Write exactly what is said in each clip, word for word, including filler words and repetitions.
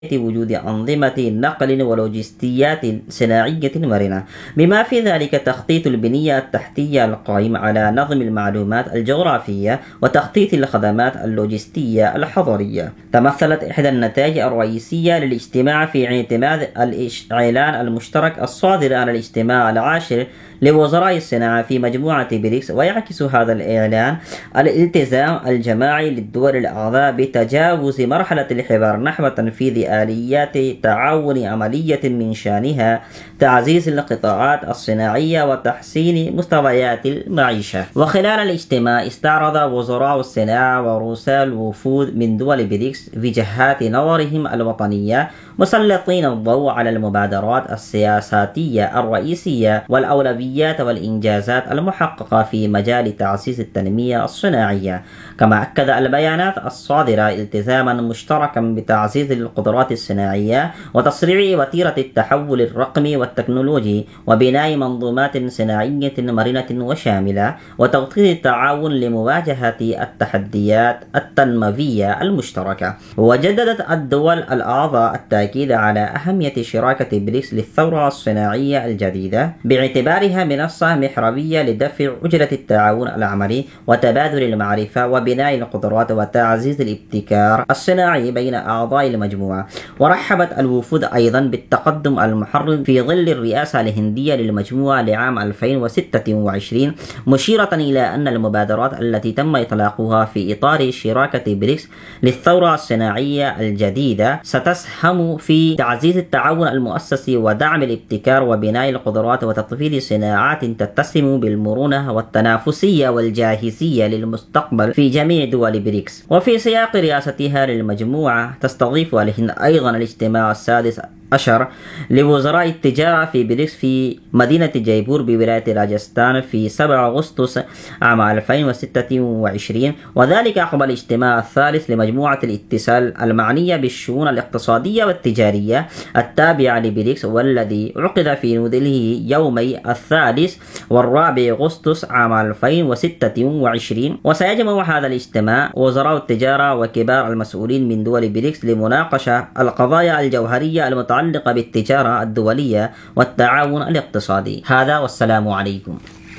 وجود أنظمة نقل ولوجستيات صناعية مرنة، بما في ذلك تخطيط البنية التحتية القائم على نظم المعلومات الجغرافية وتخطيط الخدمات اللوجستية الحضرية. تمثلت إحدى النتائج الرئيسية للاجتماع في اعتماد الإعلان المشترك الصادر عن الاجتماع العاشر لوزراء الصناعة في مجموعة بريكس، ويعكس هذا الإعلان الالتزام الجماعي للدول الأعضاء بتجاوز مرحلة الحوار نحو تنفيذ آليات تعاون عملية من شأنها تعزيز القطاعات الصناعية وتحسين مستويات المعيشة. وخلال الاجتماع استعرض وزراء الصناعة ورؤساء الوفود من دول بريكس وجهات نظرهم الوطنية، مسلطين الضوء على المبادرات السياساتية الرئيسية والأولويات والإنجازات المحققة في مجال تعزيز التنمية الصناعية. كما أكد البيانات الصادرة التزاما مشتركا بتعزيز القدرات الصناعية وتسريع وتيرة التحول الرقمي والتكنولوجي وبناء منظومات صناعية مرنة وشاملة وتوطيد التعاون لمواجهة التحديات التنموية المشتركة. وجددت الدول الأعضاء التأكيد على أهمية شراكة بريكس للثورة الصناعية الجديدة باعتبارها منصة محورية لدفع أجرة التعاون العملي وتبادل المعرفة وبناء القدرات وتعزيز الابتكار الصناعي بين أعضاء المجموعة. ورحبت الوفود أيضا بالتقدم المحرز في ظل الرئاسة الهندية للمجموعة لعام ألفين وستة وعشرين، مشيرة إلى أن المبادرات التي تم إطلاقها في إطار شراكة بريكس للثورة الصناعية الجديدة ستسهم في تعزيز التعاون المؤسسي ودعم الابتكار وبناء القدرات وتطوير صناعات تتسم بالمرونة والتنافسية والجاهزية للمستقبل في جميع دول بريكس. وفي سياق رئاستها للمجموعة تستضيف الهند أيضا الاجتماع السادس عشر لوزراء التجارة في بريكس في مدينة جيبور بولاية راجستان في سبعة أغسطس عام ألفين وستة وعشرين، وذلك عقب الاجتماع الثالث لمجموعة الاتصال المعنية بالشؤون الاقتصادية والتجارية التابعة لبريكس، والذي عقد في نيودلهي يومي الثالث والرابع أغسطس عام ألفين وستة وعشرين. وسيجمع هذا الاجتماع وزراء التجارة وكبار المسؤولين من دول بريكس لمناقشة القضايا الجوهرية المتعلقة بالتجارة الدولية والتعاون الاقتصادي. هذا والسلام عليكم.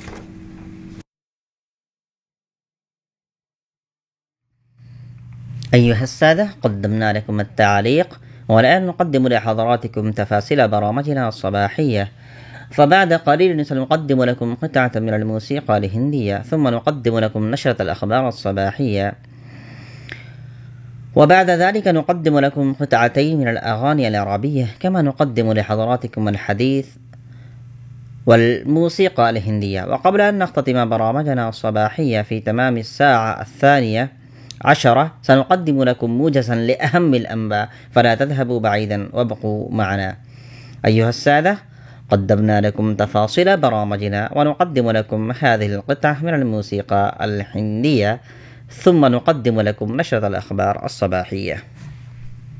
أيها السادة، قدمنا لكم التعليق، والآن نقدم لحضراتكم تفاصيل برامجنا الصباحية. فبعد قليل سنقدم لكم قطعة من الموسيقى الهندية، ثم نقدم لكم نشرة الأخبار الصباحية، وبعد ذلك نقدم لكم قطعتين من الأغاني العربية، كما نقدم لحضراتكم الحديث والموسيقى الهندية. وقبل أن نختتم برامجنا الصباحية في تمام الساعة الثانية عشرة سنقدم لكم موجزا لأهم الأنباء، فلا تذهبوا بعيدا وابقوا معنا. أيها السادة، قدمنا لكم تفاصيل برامجنا ونقدم لكم هذه القطعة من الموسيقى الهندية، ثم نقدم لكم نشرة الأخبار الصباحية.